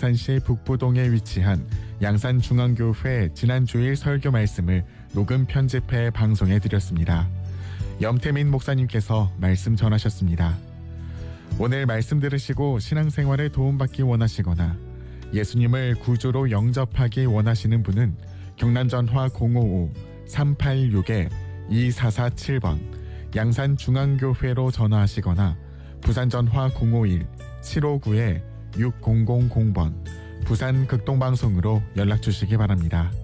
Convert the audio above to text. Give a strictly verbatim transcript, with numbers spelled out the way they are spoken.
양산시 북부동에 위치한 양산중앙교회 지난 주일 설교 말씀을 녹음 편집해 방송해 드렸습니다. 염태민 목사님께서 말씀 전하셨습니다. 오늘 말씀 들으시고 신앙생활에 도움받기 원하시거나 예수님을 구주로 영접하기 원하시는 분은 경남전화 공오오 삼팔육 이사사칠 번 양산중앙교회로 전화하시거나 부산전화 공오일 칠오구 육공공공 번 부산 극동방송으로 연락주시기 바랍니다.